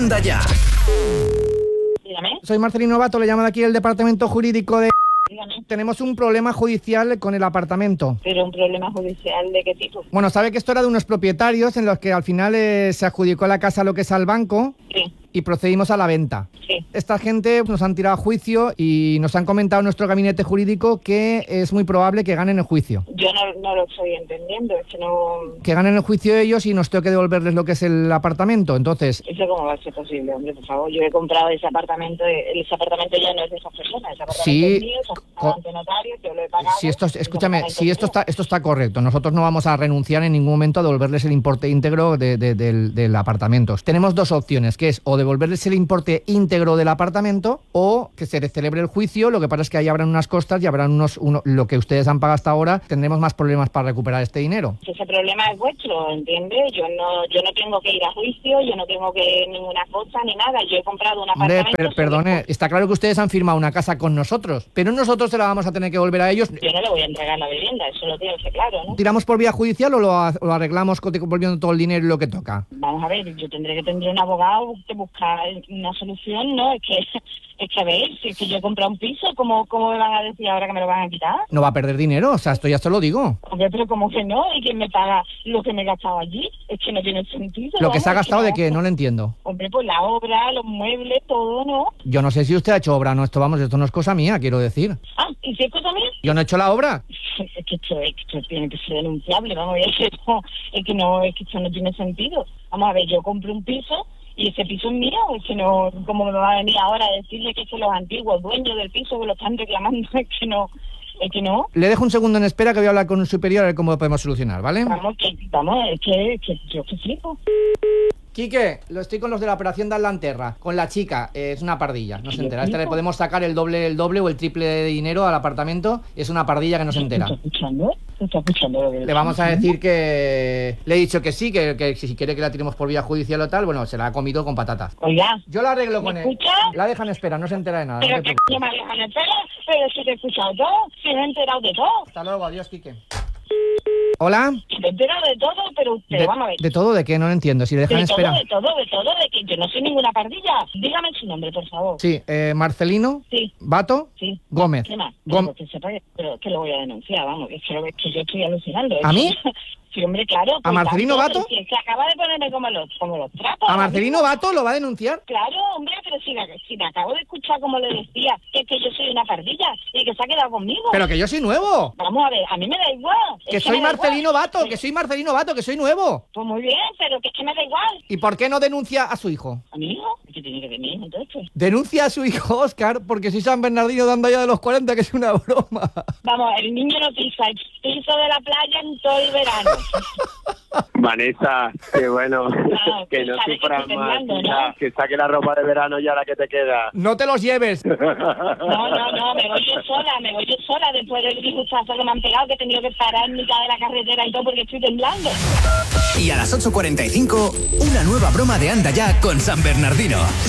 Anda ya. Dígame. Soy Marcelino Bato, le llamo de aquí el departamento jurídico de... Dígame. Tenemos un problema judicial con el apartamento. ¿Pero un problema judicial de qué tipo? Bueno, sabe que esto era de unos propietarios en los que al final se adjudicó la casa lo que es al banco Sí, y procedimos a la venta. sí. Esta gente nos han tirado a juicio y nos han comentado en nuestro gabinete jurídico que es muy probable que ganen el juicio. Yo no lo estoy entendiendo, es que no... Que ganen el juicio ellos y nos tengo que devolverles lo que es el apartamento. Entonces, ¿Eso cómo va a ser posible, hombre? Por favor, yo he comprado ese apartamento ya no es de esas personas, ese apartamento Sí, es mío, está pagado ante notario, yo lo he pagado. si esto, escúchame, ese si esto está correcto, nosotros no vamos a renunciar en ningún momento a devolverles el importe íntegro del apartamento. Tenemos dos opciones, que es o devolverles el importe íntegro del apartamento o que se celebre el juicio. Lo que pasa es que ahí habrán unas costas y habrán lo que ustedes han pagado hasta ahora, tendremos más problemas para recuperar este dinero. Ese problema es vuestro, ¿entiendes? Yo no tengo que ir a juicio, yo no tengo que ninguna cosa ni nada. Yo he comprado un Hombre, apartamento... perdone, está claro que ustedes han firmado una casa con nosotros, pero nosotros se la vamos a tener que devolver a ellos. Yo no le voy a entregar la vivienda, eso lo tengo que ser claro, ¿no? ¿Tiramos por vía judicial o lo arreglamos volviendo todo el dinero y lo que toca? Vamos a ver, yo tendré un abogado que buscar una solución, ¿no? Es que a ver, si es que yo he comprado un piso, ¿cómo me van a decir ahora que me lo van a quitar? No va a perder dinero, o sea, esto ya se lo digo. Hombre, pero ¿cómo que no? ¿Y quién me paga lo que me he gastado allí? Es que no tiene sentido. Lo que se ha vamos, gastado que de qué, no lo entiendo. Hombre, pues la obra, los muebles, todo, ¿no? Yo no sé si usted ha hecho obra, no, esto no es cosa mía, quiero decir. Ah, ¿y si es cosa mía? Yo no he hecho la obra. Es que esto tiene que ser denunciable, vamos, es que esto no tiene sentido. Vamos a ver, yo compré un piso y ese piso es mío, es que no, ¿cómo me va a venir ahora a decirle que los antiguos dueños del piso que lo están reclamando? Es que no. Le dejo un segundo en espera que voy a hablar con un superior a ver cómo lo podemos solucionar, ¿vale? Es que yo que flipo. Quique, lo estoy con los de la operación de Atlanterra, con la chica, es una pardilla, no se entera. A esta le podemos sacar el doble o el triple de dinero al apartamento, es una pardilla que no se entera. ¿Está escuchando? ¿Está escuchando lo que Le vamos a decir que... Le he dicho que sí, que si quiere que la tiremos por vía judicial o tal, bueno, se la ha comido con patatas. Oiga. Yo la arreglo con ¿Me él. escucha? La dejan en espera, no se entera de nada. ¿Pero No te qué preocupes. coño me dejan espera? Pero si te he escuchado todo, si me he enterado de todo. Hasta luego, adiós, Quique. ¿Hola? Me he enterado de todo, pero vamos a ver. ¿De todo? ¿De qué? No lo entiendo. Si le dejan en espera. De todo, de que yo no soy ninguna pardilla. Dígame su nombre, por favor. Sí, Marcelino. Sí. Bato. Sí. Gómez. ¿Qué más? Que sepa que lo voy a denunciar, vamos, es que yo estoy alucinando. ¿A mí? Sí, hombre, claro. ¿A Marcelino Bato? Que acaba de ponerme como los trapos. ¿A Marcelino Bato lo va a denunciar? Claro, hombre, pero si me acabo de escuchar como le decía, que yo soy una pardilla y que se ha quedado conmigo. Pero que yo soy nuevo. Vamos a ver, a mí me da igual. Que soy Marcelino Bato, que soy Marcelino Bato, que soy nuevo. Pues muy bien, pero que es que me da igual. ¿Y por qué no denuncia a su hijo? ¿A mi hijo? ¿Qué tiene que ver mi hijo entonces? Denuncia a su hijo, Óscar, porque soy San Bernardino dando ya de los 40, que es una broma. Vamos, el niño no pisa el piso de la playa en todo el verano. Vanessa, qué bueno, que no sufras más, ¿no? que saque la ropa de verano ya la que te queda. No te los lleves. No, me voy yo sola después del disgustazo que me han pegado, que he tenido que parar en mitad de la carretera y todo porque estoy temblando. Y a las 8:45, una nueva broma de Anda Ya con San Bernardino.